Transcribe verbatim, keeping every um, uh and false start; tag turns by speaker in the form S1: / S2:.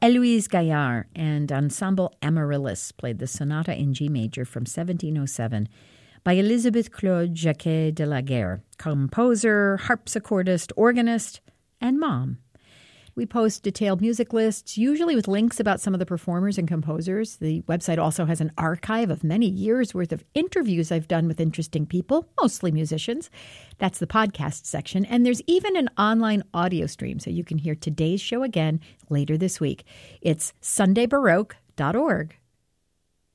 S1: Héloïse Gaillard and Ensemble Amaryllis played the Sonata in G major from seventeen oh seven by Elizabeth Claude Jacquet de la Guerre, composer, harpsichordist, organist, and mom. We post detailed music lists, usually with links about some of the performers and composers. The website also has an archive of many years' worth of interviews I've done with interesting people, mostly musicians. That's the podcast section. And there's even an online audio stream, so you can hear today's show again later this week. It's sunday baroque dot org.